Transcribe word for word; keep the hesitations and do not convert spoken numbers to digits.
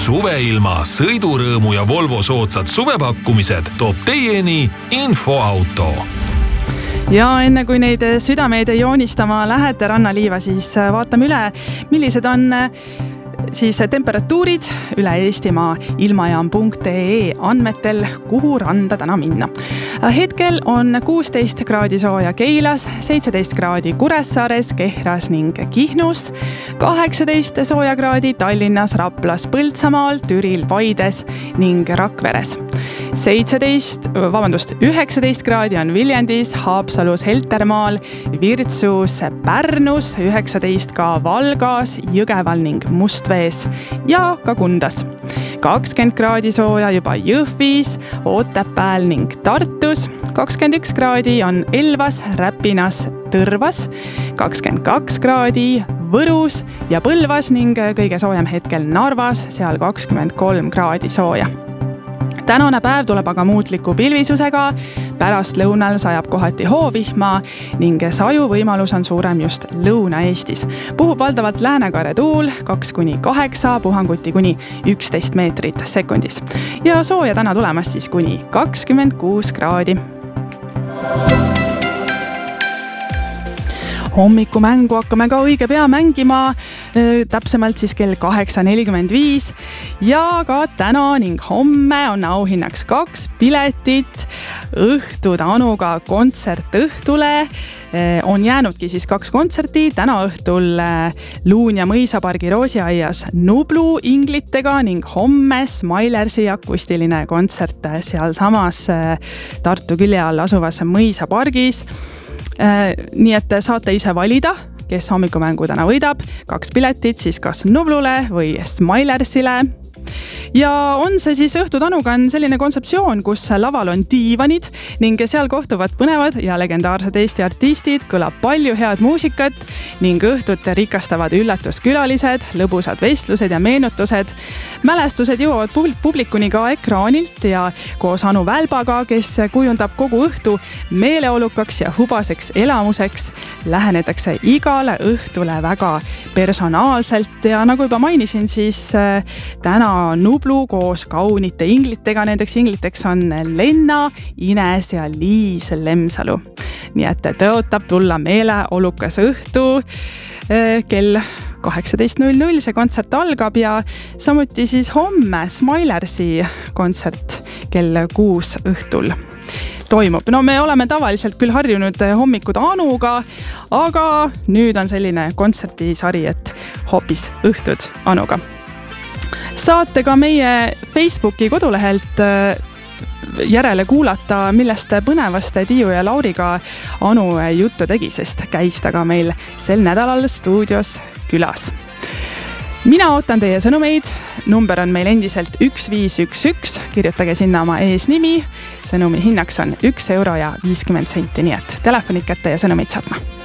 Suveilma, sõidurõõmu ja Volvo soodsad suvepakkumised toob teieni Infoauto. Ja enne kui neid südameid joonistama lähete rannaliiva, siis vaatame üle, millised on siis temperatuurid üle Eestimaa ilmajaam punkt ee andmetel, kuhu randa täna minna. Hetkel on kuusteist kraadi sooja Keilas, seitseteist kraadi Kuressaares, Kehras ning Kihnus, kaheksateist sooja kraadi Tallinnas, Raplas, Põltsamaal, Türil, Paides ning Rakveres. seitseteist, vabandust, üheksateist kraadi on Viljandis, Haapsalus, Heltermaal, Virtsus, Pärnus, üheksateist ka Valgas, Jõgeval ning Mustvees ja ka Kundas. kakskümmend kraadi sooja juba Jõhvis, Otepääl ning Tartus, kakskümmend üks kraadi on Elvas, Räpinas, Tõrvas, kakskümmend kaks kraadi Võrus ja Põlvas ning kõige soojem hetkel Narvas, seal kakskümmend kolm kraadi sooja. Tänane päev tuleb aga muutliku pilvisusega, pärast lõunal sajab kohati hoovihma ning saju võimalus on suurem just Lõuna-Eestis. Puhub valdavalt läänekaare tuul kaks kuni kaheksa, puhanguti kuni üksteist meetrit sekundis. Ja sooja täna tulemas siis kuni kakskümmend kuus kraadi. Hommikumängu hakkame ka õige pea mängima, täpsemalt siis kell kaheksa nelikümmend viis ja ka täna ning homme on auhinnaks kaks piletit Õhtud Anuga kontsertõhtule. On jäänudki siis kaks kontserti, täna õhtul Luun ja Mõisapargi Roosiaias Nublu inglitega ning homme Smilersi akustiline kontsert seal samas Tartu külje all asuvas Mõisapargis. Nii et saate ise valida, kes hommikumängu täna võidab, kaks piletit siis kas Nublule või Smilersile. Ja on see siis Õhtud Anuga on selline kontseptsioon, kus laval on diivanid ning seal kohtuvad põnevad ja legendaarsed Eesti artistid, kõlab palju head muusikat ning õhtut rikastavad üllatuskülalised, lõbusad vestlused ja meenutused. Mälestused jõuavad publikuni ka ekraanilt ja koos Anu Välbaga, kes kujundab kogu õhtu meeleolukaks ja hubaseks elamuseks, lähenetakse igale õhtule väga personaalselt ja nagu juba mainisin, siis täna Nublu koos kaunite inglitega, nendeks ingliteks on Lenna, Ines ja Liis Lemsalu. Nii et tõotab tulla meeleolukas õhtu kell kaheksateist null null see kontsert algab ja samuti siis homme Smilersi kontsert kell kuus õhtul toimub. No me oleme tavaliselt küll harjunud hommikud Anuga, aga nüüd on selline kontsertisari, et hoopis Õhtud Anuga. Saate ka meie Facebooki kodulehelt järele kuulata, millest põnevast Tiiu ja Lauriga Anu juttu tegi, sest käis ta ka meil sel nädalal stuudios külas. Mina ootan teie sõnumeid, number on meil endiselt üks viis üks üks, kirjutage sinna oma eesnimi, sõnumi hinnaks on üks euro ja viiskümmend senti, nii et telefonid kätte ja sõnumeid saatma.